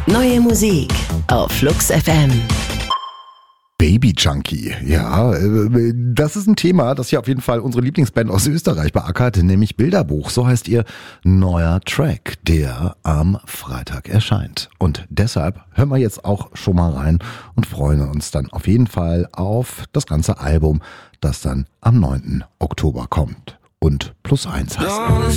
Neue Musik auf Flux FM. Baby Junkie, ja, das ist ein Thema, das hier auf jeden Fall unsere Lieblingsband aus Österreich beackert, nämlich Bilderbuch. So heißt ihr neuer Track, der am Freitag erscheint. Und deshalb hören wir jetzt auch schon mal rein und freuen uns dann auf jeden Fall auf das ganze Album, das dann am 9. Oktober kommt. Und +1 heißt.